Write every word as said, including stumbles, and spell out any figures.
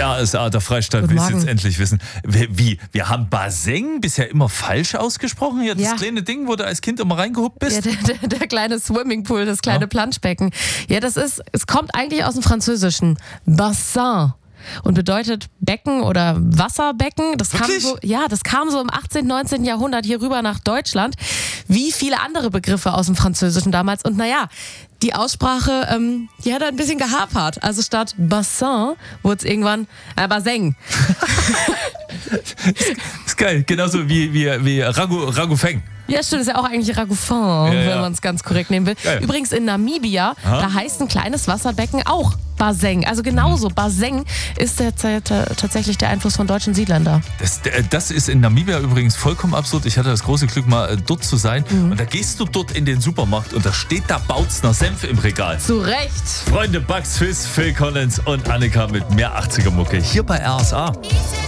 R S A, der Freistaat will es jetzt endlich wissen. Wie, wir haben Baseng bisher immer falsch ausgesprochen? Hier, das Ja. kleine Ding, wo du als Kind immer reingehupt bist? Ja, der, der, der kleine Swimmingpool, das kleine ja. Planschbecken. Ja, das ist, es kommt eigentlich aus dem Französischen. Bassin. Und bedeutet Becken oder Wasserbecken. Das kam so, ja, das kam so im achtzehnten, neunzehnten Jahrhundert hier rüber nach Deutschland. Wie viele andere Begriffe aus dem Französischen damals. Und naja, die Aussprache, ähm, die hat ein bisschen gehapert. Also statt Bassin wurde es irgendwann äh, Baseng. Ist geil, genauso wie, wie, wie Ragu, Ragufeng. Ja, stimmt, ist ja auch eigentlich Ragoufin, ja, wenn ja. man es ganz korrekt nehmen will. Ja, ja. Übrigens in Namibia, Aha. da heißt ein kleines Wasserbecken auch Baseng. Also genauso, Baseng ist der, der, der, tatsächlich der Einfluss von deutschen Siedlern da. Das, das ist in Namibia übrigens vollkommen absurd. Ich hatte das große Glück, mal dort zu sein. Mhm. Und da gehst du dort in den Supermarkt und da steht da Bautzner Senf im Regal. Zu Recht. Freunde, Bugs Fizz, Phil Collins und Annika mit mehr achtziger Mucke hier bei R S A.